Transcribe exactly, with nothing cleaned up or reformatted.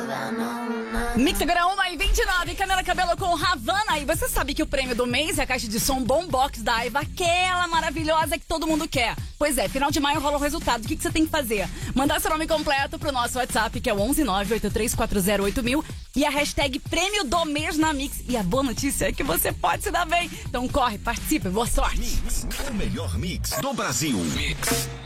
Mix agora uma e vinte e nove, Camila Cabello com Havana. E você sabe que o prêmio do mês é a caixa de som Boombox da Aiva, aquela maravilhosa que todo mundo quer. Pois é, final de maio rola o resultado. O que, que você tem que fazer? Mandar seu nome completo pro nosso WhatsApp, que é o onze nove oito três quatro zero oito mil, e a hashtag prêmio do mês na Mix. E a boa notícia é que você pode se dar bem. Então corre, participe, boa sorte. Mix, o melhor mix do Brasil. Mix.